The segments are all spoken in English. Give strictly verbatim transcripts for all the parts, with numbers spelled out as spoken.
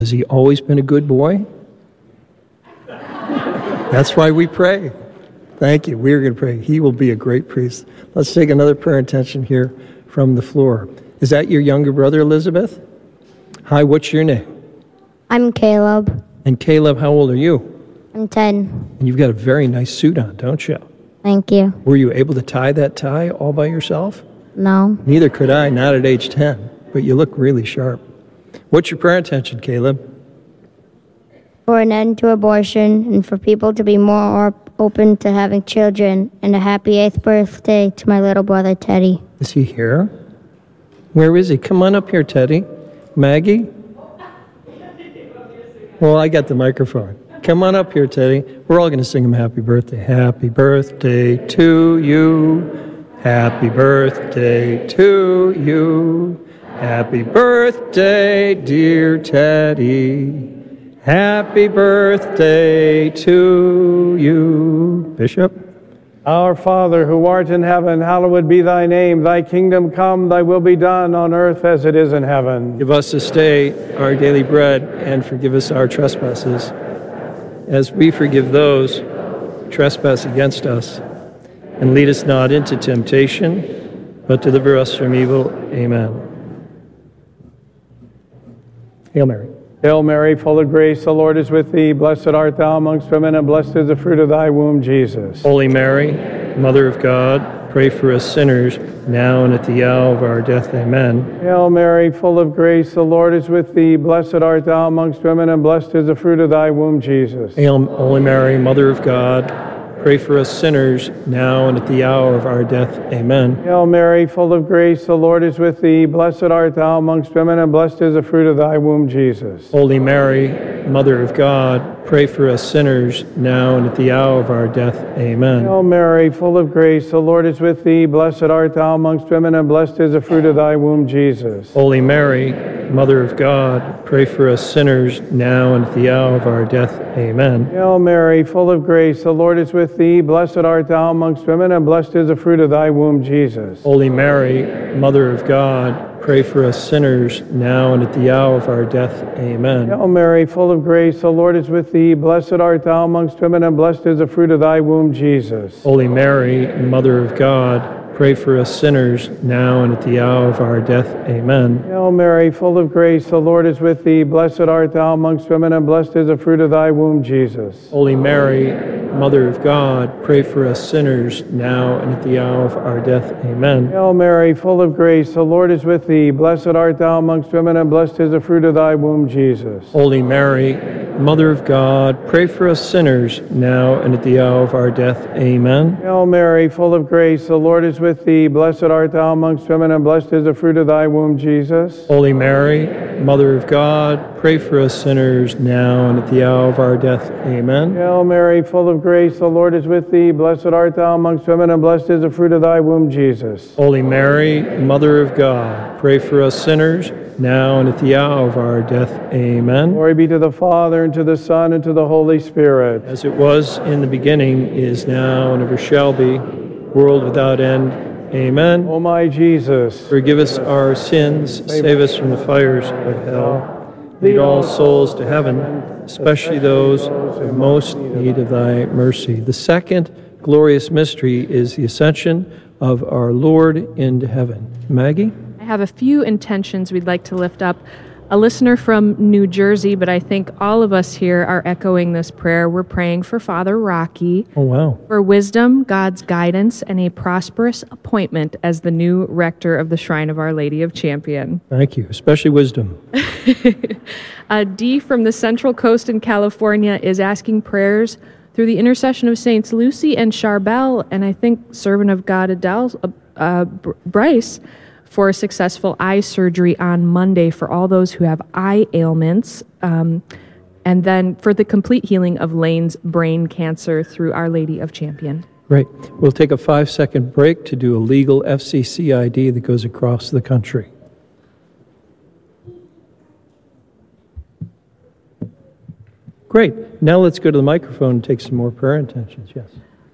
Has he always been a good boy? That's why we pray. Thank you. We're going to pray. He will be a great priest. Let's take another prayer intention here from the floor. Is that your younger brother, Elizabeth? Hi, what's your name? I'm Caleb. And Caleb, how old are you? I'm ten. And you've got a very nice suit on, don't you? Thank you. Were you able to tie that tie all by yourself? No. Neither could I, not at age ten, but you look really sharp. What's your prayer intention, Caleb? For an end to abortion and for people to be more open to having children, and a happy eighth birthday to my little brother, Teddy. Is he here? Where is he? Come on up here, Teddy. Maggie? Well, I got the microphone. Come on up here, Teddy. We're all going to sing him happy birthday. Happy birthday to you. Happy birthday to you. Happy birthday, dear Teddy. Happy birthday to you. Bishop? Our Father, who art in heaven, hallowed be thy name. Thy kingdom come, thy will be done on earth as it is in heaven. Give us this day our daily bread, and forgive us our trespasses, as we forgive those who trespass against us. And lead us not into temptation, but deliver us from evil. Amen. Hail Mary. Hail Mary, full of grace, the Lord is with thee. Blessed art thou amongst women, and blessed is the fruit of thy womb, Jesus. Holy Mary, Mother of God, pray for us sinners, now and at the hour of our death. Amen. Hail Mary, full of grace, the Lord is with thee. Blessed art thou amongst women, and blessed is the fruit of thy womb, Jesus. Hail, Holy Mary, Mother of God, pray for us sinners, now and at the hour of our death. Amen. Hail Mary, full of grace, the Lord is with thee. Blessed art thou amongst women, and blessed is the fruit of thy womb, Jesus. Holy Mary, Mother of God, pray for us sinners, now and at the hour of our death. Amen. Hail Mary, full of grace, the Lord is with thee. Blessed art thou amongst women, and blessed is the fruit of thy womb, Jesus. Holy Mary, Mother of God, pray for us sinners, now and at the hour of our death. Amen. Hail Mary, full of grace, the Lord is with thee. Blessed art thou amongst women, and blessed is the fruit of thy womb, Jesus. Holy Mary, Mother of God, pray for us sinners, now and at the hour of our death. Amen. Hail Mary, full of grace, the Lord is with thee. Blessed art thou amongst women, and blessed is the fruit of thy womb, Jesus. Holy Mary, Mother of God, pray for us sinners, now and at the hour of our death. Amen. Hail Mary, full of grace, the Lord is with thee. Blessed art thou amongst women, and blessed is the fruit of thy womb, Jesus. Holy Mary, Mother of God, pray for us sinners, now and at the hour of our death. Amen. Hail Mary, full of grace, the Lord is with thee. Blessed art thou amongst women, and blessed is the fruit of thy womb, Jesus. Holy Mary, Mother of God, pray for us sinners, now and at the hour of our death. Amen. Hail Mary, full of grace, the Lord is with thee. Blessed art thou amongst women, and blessed is the fruit of thy womb, Jesus. Holy Mary, Mother of God, pray for us sinners, now and at the hour of our death. Amen. Hail Mary, full of grace, the Lord is with thee. Blessed art thou amongst women, and blessed is the fruit of thy womb, Jesus. Holy Mary, Mother of God, pray for us sinners, now and at the hour of our death. Amen. Glory be to the Father, and to the Son, and to the Holy Spirit. As it was in the beginning, is now, and ever shall be, world without end. Amen. O my Jesus, forgive us our sins, save us from the fires of hell. Lead all souls to heaven, especially those who have most need of thy mercy. The second glorious mystery is the ascension of our Lord into heaven. Maggie? I have a few intentions we'd like to lift up. A listener from New Jersey, but I think all of us here are echoing this prayer. We're praying for Father Rocky. Oh, wow. For wisdom, God's guidance, and a prosperous appointment as the new rector of the Shrine of Our Lady of Champion. Thank you, especially wisdom. uh, D from the Central Coast in California is asking prayers through the intercession of Saints Lucy and Charbel, and I think servant of God Adele, uh, uh, Bryce, for a successful eye surgery on Monday for all those who have eye ailments, um, and then for the complete healing of Lane's brain cancer through Our Lady of Champion. Great. We'll take a five-second break to do a legal F C C I D that goes across the country. Great. Now let's go to the microphone and take some more prayer intentions. Yes.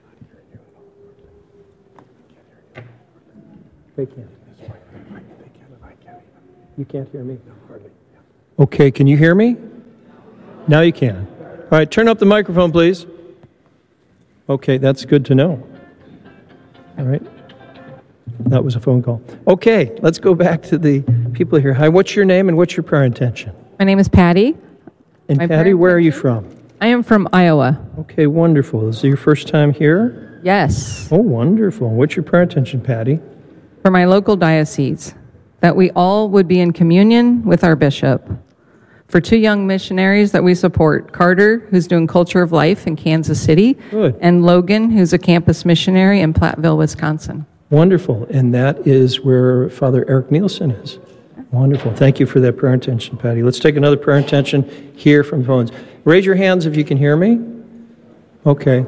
They can't. You can't hear me? Okay, can you hear me? Now you can. All right, turn up the microphone, please. Okay, that's good to know. All right. That was a phone call. Okay, let's go back to the people here. Hi, what's your name and what's your prayer intention? My name is Patty. And My Patty, where are you from? I am from Iowa. Okay, wonderful. Is it your first time here? Yes. Oh, wonderful. What's your prayer intention, Patty? For my local diocese, that we all would be in communion with our bishop. For two young missionaries that we support, Carter, who's doing Culture of Life in Kansas City, Good. and Logan, who's a campus missionary in Platteville, Wisconsin. Wonderful. And that is where Father Eric Nielsen is. Wonderful. Thank you for that prayer intention, Patty. Let's take another prayer intention here from phones. Raise your hands if you can hear me. Okay.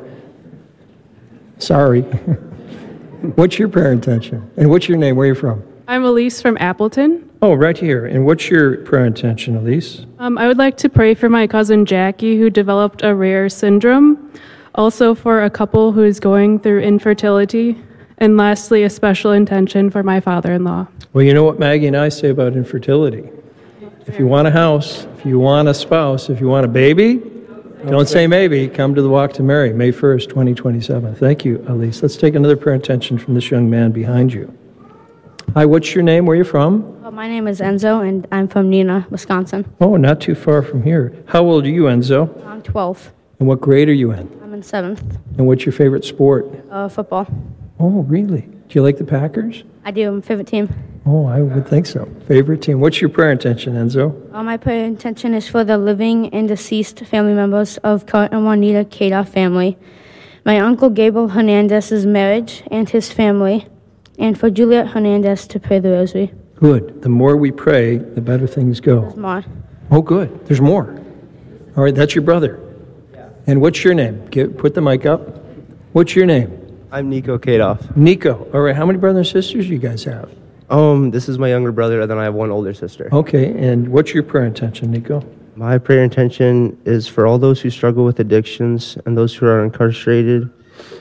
Sorry. What's your prayer intention? And what's your name? Where are you from? I'm Elise from Appleton. Oh, right here. And what's your prayer intention, Elise? Um, I would like to pray for my cousin Jackie, who developed a rare syndrome. Also for a couple who is going through infertility. And lastly, a special intention for my father-in-law. Well, you know what Maggie and I say about infertility. If you want a house, if you want a spouse, if you want a baby, don't say maybe. Come to the Walk to Mary, May first, twenty twenty-seven. Thank you, Elise. Let's take another prayer intention from this young man behind you. Hi, what's your name? Where are you from? Well, my name is Enzo, and I'm from Neenah, Wisconsin. Oh, not too far from here. How old are you, Enzo? I'm twelve. And what grade are you in? I'm in seventh. And what's your favorite sport? Uh, football. Oh, really? Do you like the Packers? I do. I'm favorite team. Oh, I would think so. Favorite team. What's your prayer intention, Enzo? Uh, my prayer intention is for the living and deceased family members of Kurt and Juanita Cada family, my uncle Gabriel Hernandez's marriage and his family, and for Juliet Hernandez to pray the rosary. Good. The more we pray, the better things go. There's more. Oh, good. There's more. All right, that's your brother. Yeah. And what's your name? Get, put the mic up. What's your name? I'm Nico Kadoff. Nico. All right, how many brothers and sisters do you guys have? Um, this is my younger brother, and then I have one older sister. Okay, and what's your prayer intention, Nico? My prayer intention is for all those who struggle with addictions and those who are incarcerated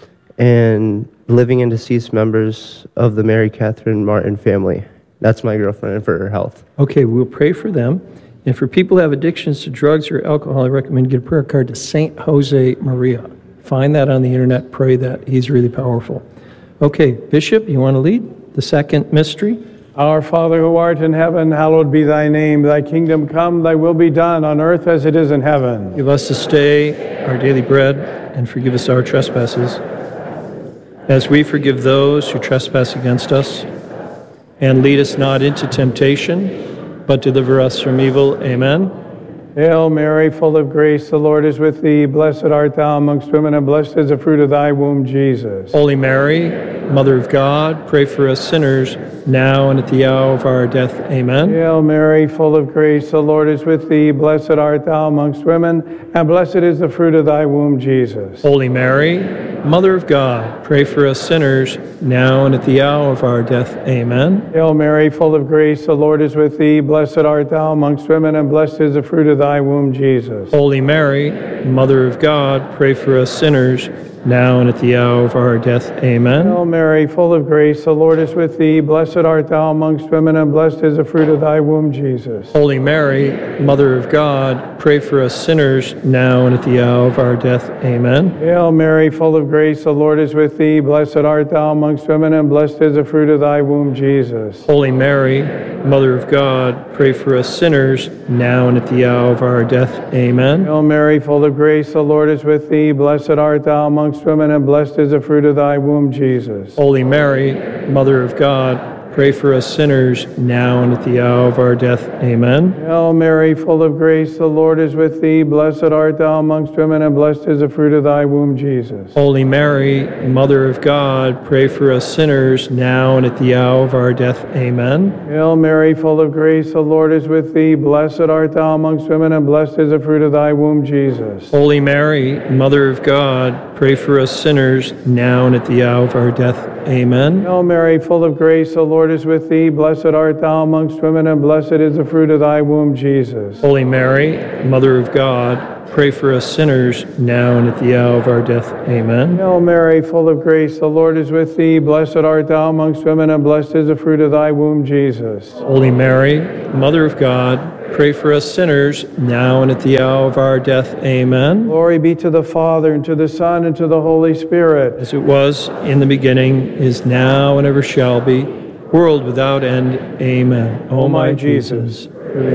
and living and deceased members of the Mary Catherine Martin family. That's my girlfriend, and for her health. Okay, we'll pray for them. And for people who have addictions to drugs or alcohol, I recommend you get a prayer card to Saint Jose Maria. Find that on the internet, pray that. He's really powerful. Okay, Bishop, you want to lead the second mystery? Our Father who art in heaven, hallowed be thy name. Thy kingdom come, thy will be done on earth as it is in heaven. Give us this day our daily bread, and forgive us our trespasses, as we forgive those who trespass against us. And lead us not into temptation, but deliver us from evil. Amen. Hail Mary, full of grace, the Lord is with thee. Blessed art thou amongst women, and blessed is the fruit of thy womb, Jesus. Holy Mary, Mother of God, pray for us sinners, now and at the hour of our death. Amen. Hail Mary, full of grace, the Lord is with thee. Blessed art thou amongst women, and blessed is the fruit of thy womb, Jesus. Holy Mary, Mother of God, pray for us sinners, now and at the hour of our death. Amen. Hail Mary, full of grace, the Lord is with thee. Blessed art thou amongst women, and blessed is the fruit of thy womb, Jesus. Holy Mary, Mother of God, pray for us sinners, now and at the hour of our death. Amen. Hail Mary, full of grace, the Lord is with thee. Blessed art thou amongst women, and blessed is the fruit of thy womb, Jesus. Holy Mary, Mother of God, pray for us sinners, now and at the hour of our death. Amen. Hail Mary, full of grace, the Lord is with thee. Blessed art thou amongst women, and blessed is the fruit of thy womb, Jesus. Holy Mary, Mother of God, pray for us sinners, now and at the hour of our death. Amen. Hail Mary, full of grace, the Lord is with thee. Blessed art thou amongst women, and blessed is the fruit of thy womb, Jesus. Holy Mary, Mother of God, pray for us sinners, now and at the hour of our death. Amen. Hail Mary, full of grace, the Lord is with thee. Blessed art thou amongst women, and blessed is the fruit of thy womb, Jesus. Holy Mary, Mother of God, pray for us sinners, now and at the hour of our death. Amen. Hail Mary, full of grace, the Lord is with thee. Blessed art thou amongst women, and blessed is the fruit of thy womb, Jesus. Holy Mary, Mother of God, pray for us sinners, now and at the hour of our death. Amen. Hail Mary, full of grace, the Lord is with thee. Blessed art thou amongst women, and blessed is the fruit of thy womb, Jesus. Holy Mary, Mother of God, pray for us sinners, now and at the hour of our death. Amen. Hail Mary, full of grace, the Lord is with thee. Blessed art thou amongst women, and blessed is the fruit of thy womb, Jesus. Holy Mary, Mother of God, Pray for us sinners, now and at the hour of our death. Amen. Glory be to the Father, and to the Son, and to the Holy Spirit. As it was in the beginning, is now, and ever shall be, world without end. Amen. O my Jesus,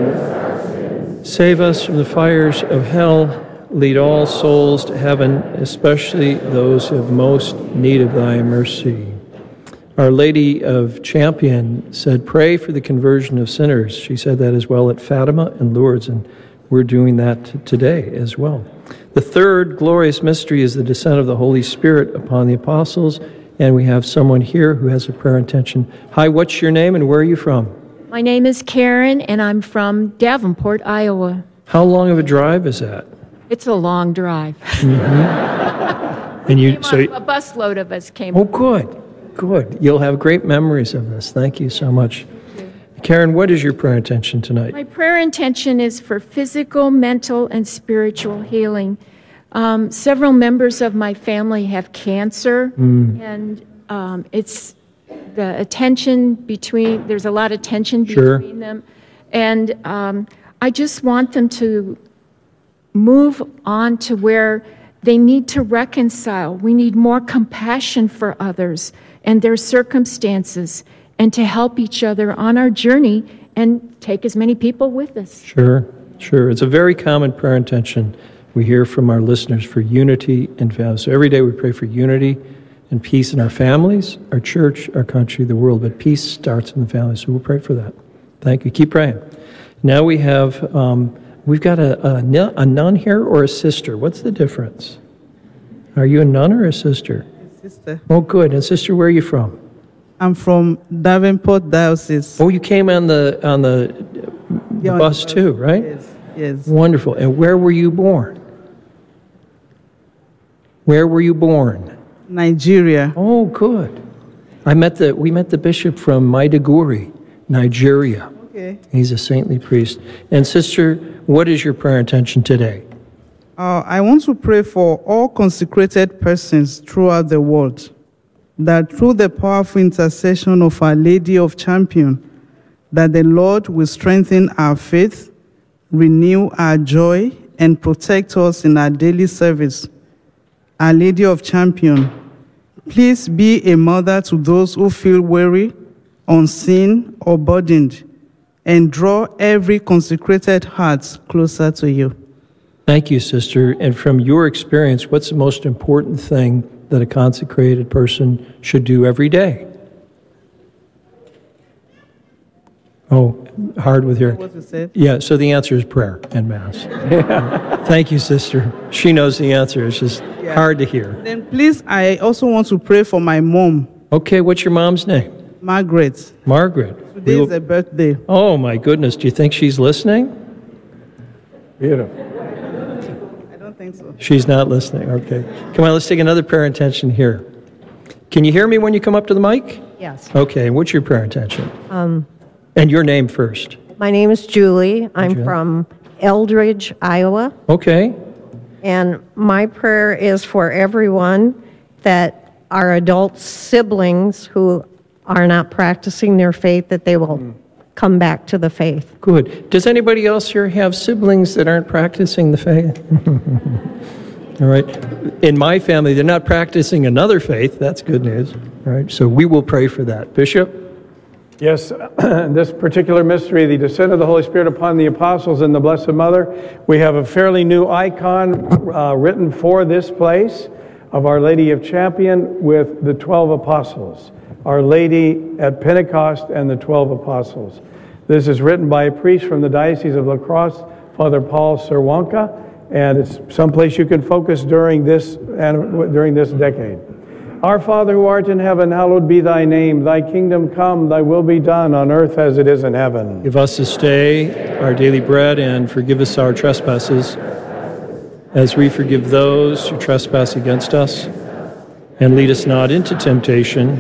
save us from the fires of hell. Lead all souls to heaven, especially those who have most need of thy mercy. Our Lady of Champion said, pray for the conversion of sinners. She said that as well at Fatima and Lourdes, and we're doing that t- today as well. The third glorious mystery is the descent of the Holy Spirit upon the apostles, and we have someone here who has a prayer intention. Hi, what's your name and where are you from? My name is Karen, and I'm from Davenport, Iowa. How long of a drive is that? It's a long drive. Mm-hmm. And you, so a busload of us came. Oh, good, good. You'll have great memories of this. Thank you so much. Karen, what is your prayer intention tonight? My prayer intention is for physical, mental, and spiritual healing. Um, several members of my family have cancer, Mm. and um, it's the attention between, there's a lot of tension Sure. between them. And um, I just want them to move on to where they need to reconcile. We need more compassion for others and their circumstances, and to help each other on our journey and take as many people with us. Sure, sure. It's a very common prayer intention we hear from our listeners for unity and family. So every day we pray for unity and peace in our families, our church, our country, the world. But peace starts in the family, so we'll pray for that. Thank you. Keep praying. Now we have, um, we've got a, a, a nun here or a sister. What's the difference? Are you a nun or a sister? Sister. Oh, good. And sister, where are you from? I'm from Davenport Diocese. Oh, you came on the on the Yeah, on bus the bus. too, right? Yes, yes. Wonderful. And where were you born? Where were you born? Nigeria. Oh, good. I met the we met the bishop from Maiduguri, Nigeria. Okay. He's a saintly priest. And sister, what is your prayer intention today? Uh, I want to pray for all consecrated persons throughout the world, that through the powerful intercession of Our Lady of Champion, that the Lord will strengthen our faith, renew our joy, and protect us in our daily service. Our Lady of Champion, please be a mother to those who feel weary, unseen, or burdened, and draw every consecrated heart closer to you. Thank you, sister. And from your experience, what's the most important thing that a consecrated person should do every day? Oh, hard with your... What you said? Yeah, so the answer is prayer and Mass. Yeah. Thank you, sister. She knows the answer. It's just Yeah. hard to hear. Then please, I also want to pray for my mom, Okay, what's your mom's name? Margaret. Margaret. Today We is will- her birthday. Oh, my goodness. Do you think she's listening? Beautiful. I don't think so. She's not listening. Okay. Come on, let's take another prayer intention here. Can you hear me when you come up to the mic? Yes. Okay, what's your prayer intention? Um, And your name first. my name is Julie. I'm Julie. from Eldridge, Iowa. Okay. And my prayer is for everyone that our adult siblings who are not practicing their faith, that they will come back to the faith. Good. Does anybody else here have siblings that aren't practicing the faith? All right. In my family, they're not practicing another faith. That's good news. All right. So we will pray for that. Bishop? Yes, this particular mystery, the descent of the Holy Spirit upon the apostles and the Blessed Mother, we have a fairly new icon uh, written for this place of Our Lady of Champion with the twelve apostles. Our Lady at Pentecost and the twelve apostles. This is written by a priest from the Diocese of La Crosse, Father Paul Serwanka, and it's someplace you can focus during this, during this decade. Our Father who art in heaven, hallowed be thy name. Thy kingdom come, thy will be done on earth as it is in heaven. Give us this day our daily bread, and forgive us our trespasses, as we forgive those who trespass against us. And lead us not into temptation,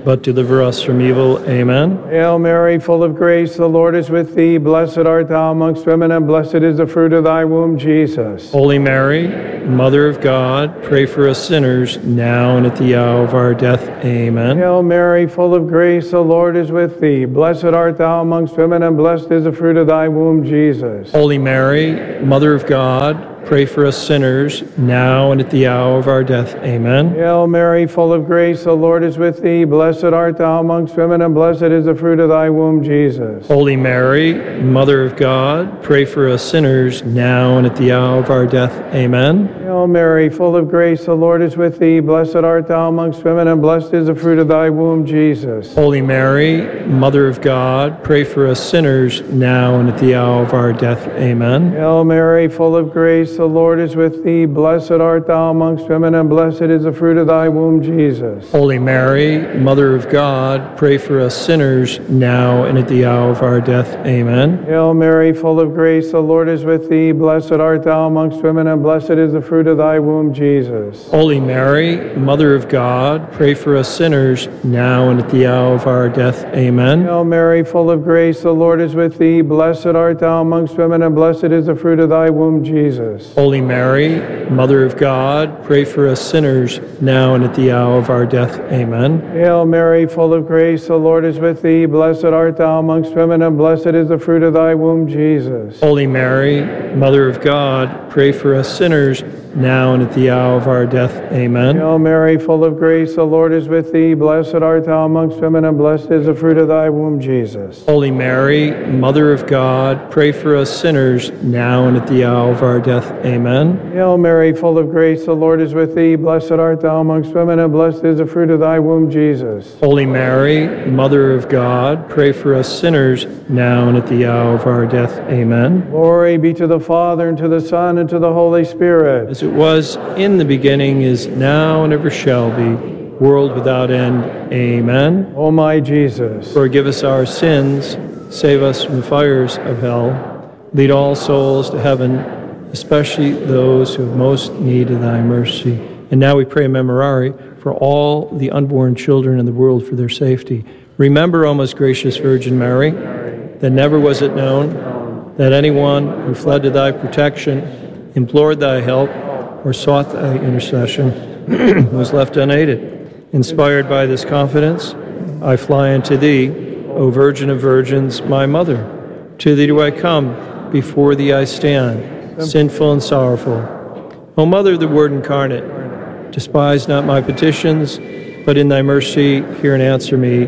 but deliver us from evil. Amen. Hail Mary, full of grace, the Lord is with thee. Blessed art thou amongst women, and blessed is the fruit of thy womb, Jesus. Holy Mary, Mother of God, pray for us sinners, now and at the hour of our death. Amen. Hail Mary, full of grace, the Lord is with thee. Blessed art thou amongst women, and blessed is the fruit of thy womb, Jesus. Holy Mary, Mother of God, pray for us sinners, now and at the hour of our death. Amen. Hail Mary, full of grace, the Lord is with thee. Blessed art thou amongst women, and blessed is the fruit of thy womb, Jesus. Holy Mary, Mother of God, pray for us sinners, now and at the hour of our death. Amen. Hail Mary, full of grace, the Lord is with thee. Blessed art thou amongst women, and blessed is the fruit of thy womb, Jesus. Holy Mary, Mother of God, pray for us sinners, now and at the hour of our death. Amen. Hail Mary, full of grace, the Lord is with thee. Blessed art thou amongst women, and blessed is the fruit of thy womb, Jesus. Holy Mary, Mother of God, pray for us sinners, now and at the hour of our death. Amen. Hail Mary, full of grace, the Lord is with thee. Blessed art thou amongst women, and blessed is the fruit of thy womb, Jesus. Holy Mary, Mother of God, pray for us sinners, now and at the hour of our death. Amen. Hail Mary, full of grace, the Lord is with thee. Blessed art thou amongst women, and blessed is the fruit of thy womb, Jesus. Holy Mary, Mother of God, pray for us sinners, now and at the hour of our death. Amen. Hail Mary, full of grace, the Lord is with thee. Blessed art thou amongst women, and blessed is the fruit of thy womb, Jesus. Holy Mary, Mother of God, pray for us sinners, now and at the hour of our death. Amen. Hail Mary, full of grace, the Lord is with thee. Blessed art thou amongst women, and blessed is the fruit of thy womb, Jesus. Holy Mary, Mother of God, pray for us sinners, now and at the hour of our death. Amen. Hail Mary, full of grace, the Lord is with thee. Blessed art thou amongst women, and blessed is the fruit of thy womb, Jesus. Holy Mary, Mother of God, pray for us sinners, now and at the hour of our death. Amen. Glory be to the Father, and to the Son, and to the Holy Spirit. As it was in the beginning, is now, and ever shall be, world without end. Amen. O my Jesus, forgive us our sins, save us from the fires of hell, lead all souls to heaven, especially those who have most need of thy mercy. And now we pray a memorare for all the unborn children in the world for their safety. Remember, O most gracious Virgin Mary, that never was it known that anyone who fled to thy protection, implored thy help, or sought thy intercession was left unaided. Inspired by this confidence, I fly unto thee, O Virgin of Virgins, my Mother. To thee do I come, before thee I stand, sinful and sorrowful. O Mother of the Word incarnate, despise not my petitions, but in thy mercy hear and answer me.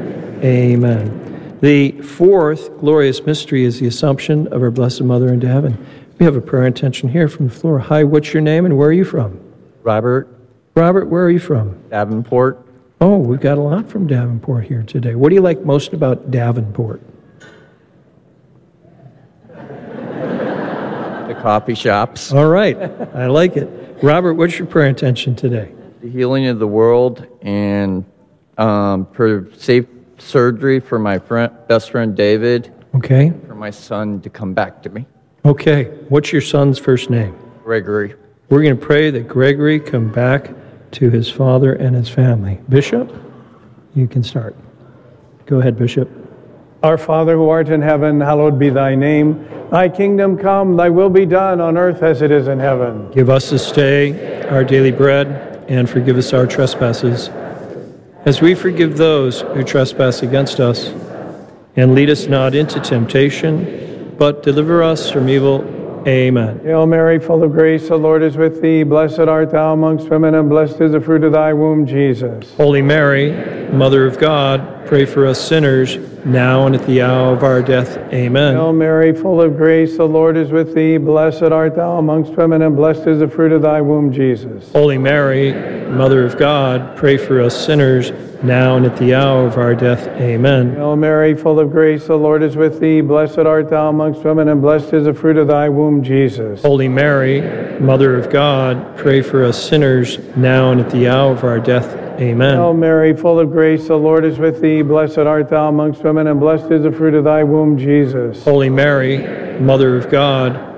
Amen. The fourth glorious mystery is the Assumption of our Blessed Mother into heaven. We have a prayer intention here from the floor. Hi, what's your name and where are you from? Robert. Robert, where are you from? Davenport. Oh, we've got a lot from Davenport here today. What do you like most about Davenport? The coffee shops. All right, I like it. Robert, what's your prayer intention today? The healing of the world and um, for safe surgery for my friend, best friend David. Okay. For my son to come back to me. Okay. What's your son's first name? Gregory. We're going to pray that Gregory come back to his father and his family. Bishop, you can start. Go ahead, Bishop. Our Father who art in heaven, hallowed be thy name. Thy kingdom come, thy will be done on earth as it is in heaven. Give us this day our daily bread, and forgive us our trespasses, as we forgive those who trespass against us. And lead us not into temptation, but deliver us from evil. Amen. Hail Mary, full of grace, the Lord is with thee. Blessed art thou amongst women, and blessed is the fruit of thy womb, Jesus. Holy Mary, Mother of God, pray for us sinners, now and at the hour of our death. Amen. Hail Mary, full of grace, the Lord is with thee. Blessed art thou amongst women, and blessed is the fruit of thy womb, Jesus. Holy Mary, Mother of God, pray for us sinners, now and at the hour of our death. Amen. Hail Mary, full of grace, the Lord is with thee. Blessed art thou amongst women, and blessed is the fruit of thy womb, Jesus. Holy Mary, Mother of God, pray for us sinners, now and at the hour of our death. Amen. Hail Mary, full of grace, the Lord is with thee. Blessed art thou amongst women, and blessed is the fruit of thy womb, Jesus. Holy Mary, Mother of God,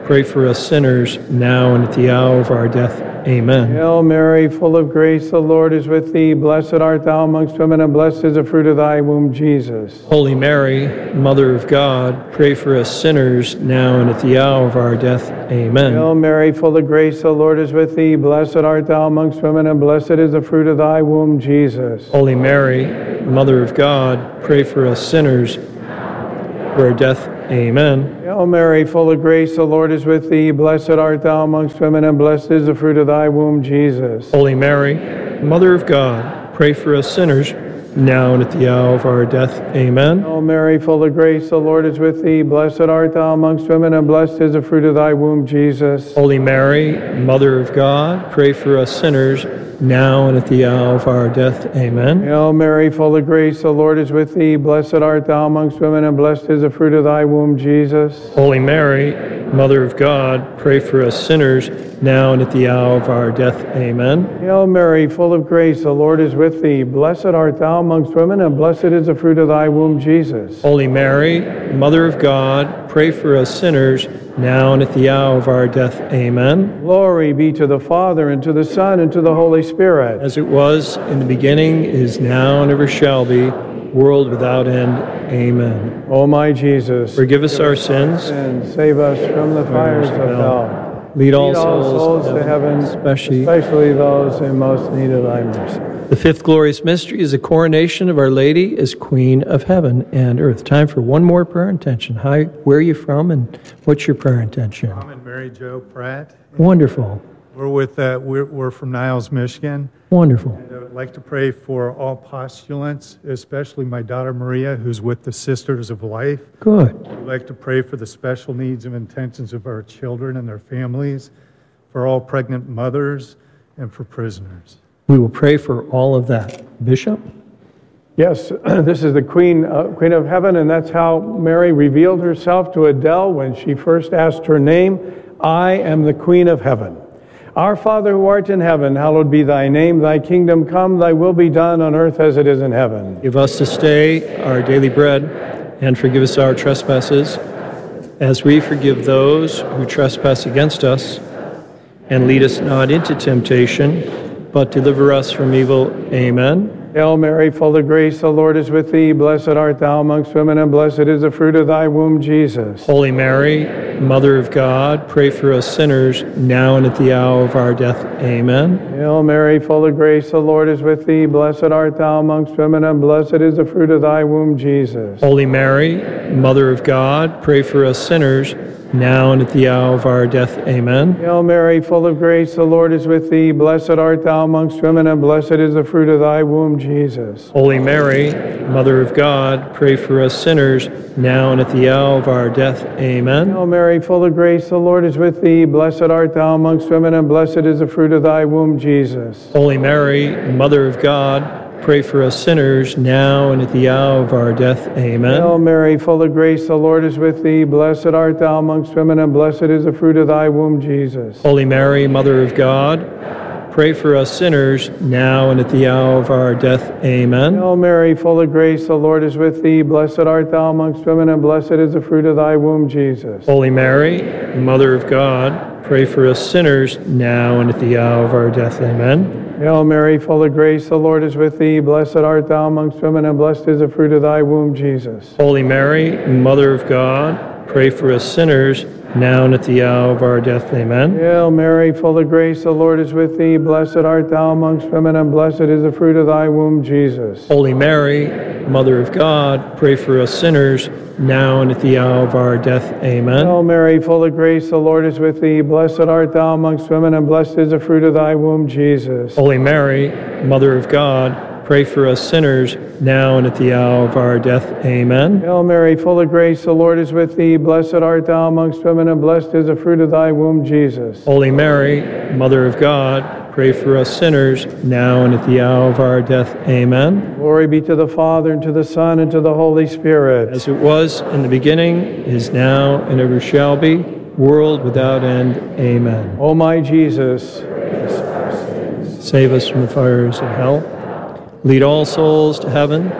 pray for us sinners, now and at the hour of our death. Amen. Hail Mary, full of grace, the Lord is with thee. Blessed art thou amongst women, and blessed is the fruit of thy womb, Jesus. Holy Mary, Mother of God, pray for us sinners, now and at the hour of our death. Amen. Hail Mary, full of grace, the Lord is with thee. Blessed art thou amongst women, and blessed is the fruit of thy womb, Jesus. Holy Mary, Mother of God, pray for us sinners, for our death. Amen. Hail Mary, full of grace, the Lord is with thee. Blessed art thou amongst women, and blessed is the fruit of thy womb, Jesus. Holy Mary, Mother of God, pray for us sinners, now and at the hour of our death. Amen. Hail Mary, full of grace, the Lord is with thee. Blessed art thou amongst women, and blessed is the fruit of thy womb, Jesus. Holy Mary, Mother of God, pray for us sinners, now and at the hour of our death. Amen. Hail Mary, full of grace, the Lord is with thee. Blessed art thou amongst women, and blessed is the fruit of thy womb, Jesus. Holy Mary, Mother of God, pray for us sinners, now and at the hour of our death. Amen. Hail Mary, full of grace, the Lord is with thee. Blessed art thou amongst women, and blessed is the fruit of thy womb, Jesus. Holy Mary, Mother of God, pray for us sinners, now and at the hour of our death. Amen. Glory be to the Father, and to the Son, and to the Holy Spirit. As it was in the beginning, is now, and ever shall be, world without end. Amen. O my Jesus, forgive us our sins, and save us from the fires of hell. Lead all Lead all souls souls to heaven, especially, especially those in most need of thy mercy. The fifth glorious mystery is the coronation of Our Lady as Queen of Heaven and Earth. Time for one more prayer intention. Hi, where are you from, and what's your prayer intention? I'm in Mary Jo Pratt. Wonderful. We're with uh, we're, we're from Niles, Michigan. Wonderful. And I would like to pray for all postulants, especially my daughter Maria, who's with the Sisters of Life. Good. I'd like to pray for the special needs and intentions of our children and their families, for all pregnant mothers, and for prisoners. We will pray for all of that. Bishop? Yes, this is the Queen, uh, Queen of Heaven, and that's how Mary revealed herself to Adele when she first asked her name. I am the Queen of Heaven. Our Father who art in heaven, hallowed be thy name. Thy kingdom come, thy will be done on earth as it is in heaven. Give us this day our daily bread, and forgive us our trespasses, as we forgive those who trespass against us. And lead us not into temptation, but deliver us from evil. Amen. Hail Mary, full of grace, the Lord is with thee. Blessed art thou amongst women, and blessed is the fruit of thy womb, Jesus. Holy Mary, Mother of God, pray for us sinners, now and at the hour of our death. Amen. Hail Mary, full of grace, the Lord is with thee. Blessed art thou amongst women, and blessed is the fruit of thy womb, Jesus. Holy Mary, Mother of God, pray for us sinners, now and at the hour of our death. Amen. Hail Mary, full of grace, the Lord is with thee. Blessed art thou amongst women, and blessed is the fruit of thy womb, Jesus. Holy Mary, Mother of God, pray for us sinners, now and at the hour of our death. Amen. Hail Mary, full of grace, the Lord is with thee. Blessed art thou amongst women, and blessed is the fruit of thy womb, Jesus. Holy Mary, Mother of God, pray for us sinners, now and at the hour of our death. Amen. Hail Mary, full of grace, the Lord is with thee. Blessed art thou amongst women, and blessed is the fruit of thy womb, Jesus. Holy Mary, Mother of God, pray for us sinners, now and at the hour of our death. Amen. Hail Mary, full of grace, the Lord is with thee. Blessed art thou amongst women, and blessed is the fruit of thy womb, Jesus. Holy Mary, Mother of God, pray for us sinners, now and at the hour of our death. Amen. Hail Mary, full of grace, the Lord is with thee. Blessed art thou amongst women, and blessed is the fruit of thy womb, Jesus. Holy Mary, Mother of God, pray for us sinners, now and at the hour of our death. Amen. Hail Mary, full of grace, the Lord is with thee. Blessed art thou amongst women, and blessed is the fruit of thy womb, Jesus. Holy Mary, Mother of God, pray for us sinners, now and at the hour of our death. Amen. Hail Mary, full of grace, the Lord is with thee. Blessed art thou amongst women, and blessed is the fruit of thy womb, Jesus. Holy Mary, Mother of God, pray for us sinners, now and at the hour of our death. Amen. Hail Mary, full of grace, the Lord is with thee. Blessed art thou amongst women, and blessed is the fruit of thy womb, Jesus. Holy Mary, Mother of God, pray for us sinners, now and at the hour of our death. Amen. Glory be to the Father, and to the Son, and to the Holy Spirit. As it was in the beginning, is now, and ever shall be, world without end. Amen. O my Jesus, save us from the fires of hell. Lead all souls to heaven,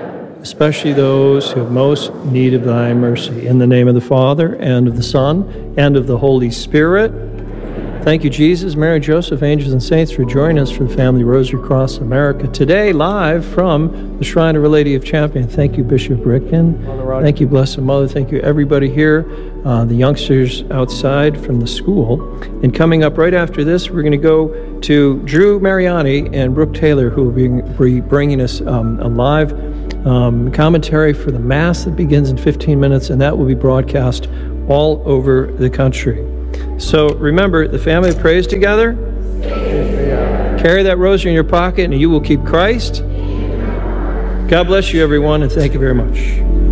especially those who have most need of thy mercy. In the name of the Father, and of the Son, and of the Holy Spirit. Thank you, Jesus, Mary, Joseph, angels, and saints, for joining us for the Family Rosary Cross America today, live from the Shrine of Our Lady of Champion. Thank you, Bishop Ricken. Thank you, Blessed Mother. Thank you, everybody here, uh, the youngsters outside from the school. And coming up right after this, we're going to go to Drew Mariani and Brooke Taylor, who will be, be bringing us um, a live um, commentary for the Mass that begins in fifteen minutes, and that will be broadcast all over the country. So remember, the family prays together. Carry that rosary in your pocket, and you will keep Christ. God bless you, everyone, and thank you very much.